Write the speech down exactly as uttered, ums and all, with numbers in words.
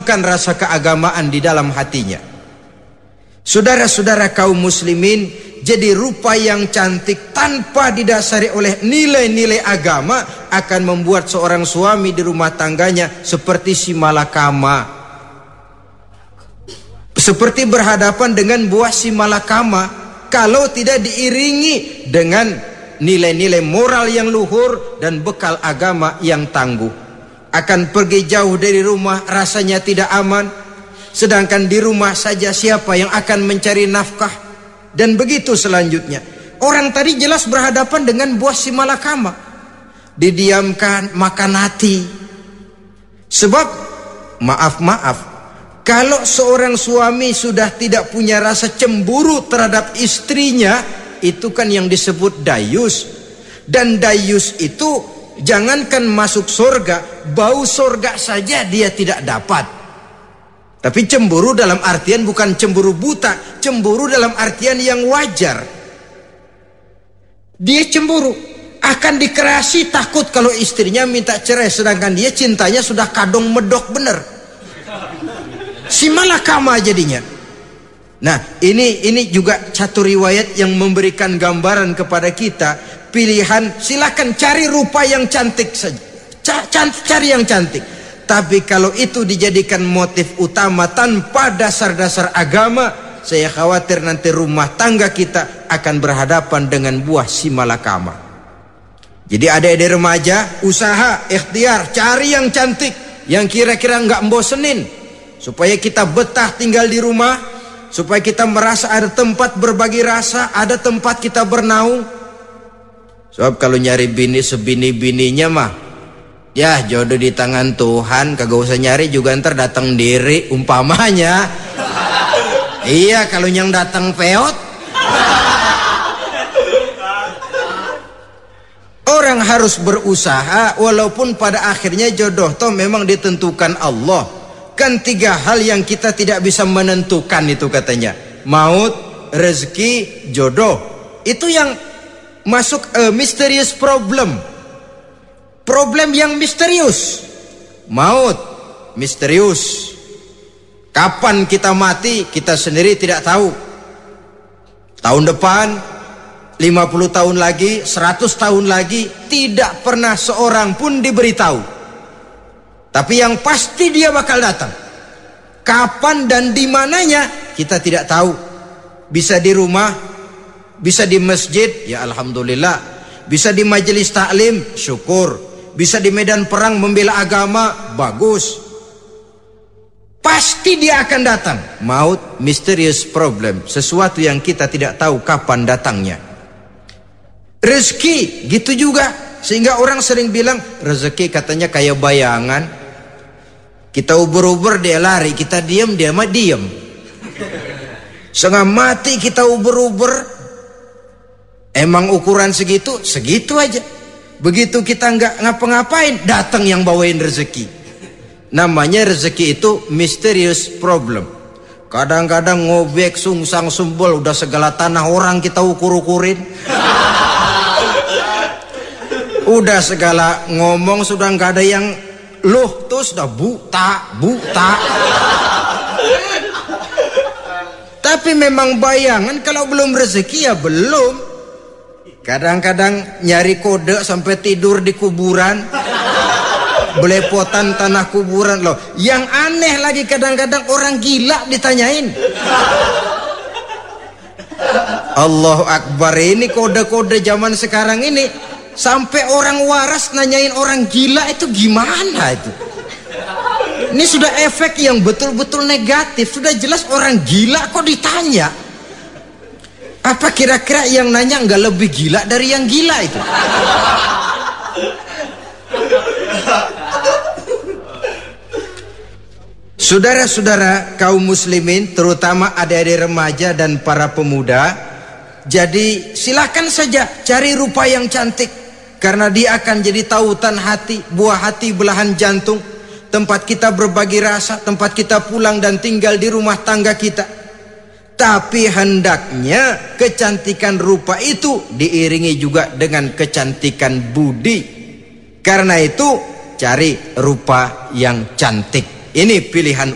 menumbuhkan rasa keagamaan di dalam hatinya. Saudara-saudara kaum muslimin, jadi rupa yang cantik tanpa didasari oleh nilai-nilai agama akan membuat seorang suami di rumah tangganya seperti si malakama. Seperti berhadapan dengan buah si malakama, kalau tidak diiringi dengan nilai-nilai moral yang luhur dan bekal agama yang tangguh. Akan pergi jauh dari rumah rasanya tidak aman, sedangkan di rumah saja siapa yang akan mencari nafkah? Dan begitu selanjutnya. Orang tadi jelas berhadapan dengan buah si malakama. Didiamkan, makan hati. Sebab maaf-maaf, kalau seorang suami sudah tidak punya rasa cemburu terhadap istrinya, itu kan yang disebut dayus. Dan dayus itu jangankan masuk surga, bau surga saja dia tidak dapat. Tapi cemburu dalam artian bukan cemburu buta, cemburu dalam artian yang wajar. Dia cemburu, akan dikerasi takut kalau istrinya minta cerai, sedangkan dia cintanya sudah kadung medok bener. Si malakama jadinya. Nah, ini ini juga satu riwayat yang memberikan gambaran kepada kita pilihan. Silakan cari rupa yang cantik saja, cari yang cantik. Tapi kalau itu dijadikan motif utama tanpa dasar-dasar agama, saya khawatir nanti rumah tangga kita akan berhadapan dengan buah si malakama. Jadi adik-adik remaja, usaha, ikhtiar, cari yang cantik, yang kira-kira nggak membosenin, supaya kita betah tinggal di rumah, supaya kita merasa ada tempat berbagi rasa, ada tempat kita bernaung. Sebab kalau nyari bini sebini-bininya mah, ya jodoh di tangan Tuhan, kagak usah nyari juga ntar datang diri umpamanya. Iya, kalau yang datang peot. Orang harus berusaha, walaupun pada akhirnya jodoh toh memang ditentukan Allah. Kan tiga hal yang kita tidak bisa menentukan itu katanya. Maut, rezeki, jodoh. Itu yang masuk uh, mysterious problem. Problem yang misterius. Maut misterius. Kapan kita mati kita sendiri tidak tahu. Tahun depan, lima puluh tahun lagi, seratus tahun lagi, tidak pernah seorang pun diberitahu. Tapi yang pasti dia bakal datang. Kapan dan di mananya kita tidak tahu. Bisa di rumah, bisa di masjid, ya alhamdulillah. Bisa di majelis taklim, syukur. Bisa di medan perang membela agama, bagus. Pasti dia akan datang. Maut, mysterious problem, sesuatu yang kita tidak tahu kapan datangnya. Rezeki gitu juga, sehingga orang sering bilang rezeki katanya kayak bayangan. Kita uber-uber dia lari, kita diam dia mah diam. Setengah mati kita uber-uber, emang ukuran segitu, segitu aja. Begitu kita nggak ngapa-ngapain, datang yang bawain rezeki. Namanya rezeki itu mysterious problem. Kadang-kadang ngobek, sungsang, sumbol, udah segala tanah orang kita ukur-ukurin. Udah segala ngomong sudah nggak ada yang loh, tuh sudah buta, buta. Tapi memang bayangan, kalau belum rezeki ya belum. Kadang-kadang nyari kode sampai tidur di kuburan, belepotan tanah kuburan loh. Yang aneh lagi kadang-kadang orang gila ditanyain. Allahu Akbar, ini kode-kode zaman sekarang ini. Sampai orang waras nanyain orang gila, itu gimana itu? Ini sudah efek yang betul-betul negatif. Sudah jelas orang gila kok ditanya. Apa kira-kira yang nanya nggak lebih gila dari yang gila itu? Saudara-saudara kaum muslimin, terutama adik-adik remaja dan para pemuda, jadi silakan saja cari rupa yang cantik, karena dia akan jadi tautan hati, buah hati belahan jantung, tempat kita berbagi rasa, tempat kita pulang dan tinggal di rumah tangga kita. Tapi hendaknya kecantikan rupa itu diiringi juga dengan kecantikan budi. Karena itu cari rupa yang cantik. Ini pilihan